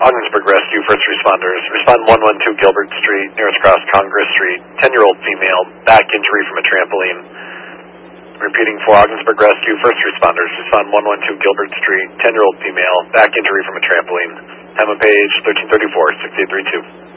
Ogdensburg Rescue, first responders. Respond 112 Gilbert Street, nearest cross Congress Street. 10-year-old female, back injury from a trampoline. Repeating for Ogdensburg Rescue, first responders. Respond 112 Gilbert Street, 10-year-old female, back injury from a trampoline. Time of page 1334, 6832.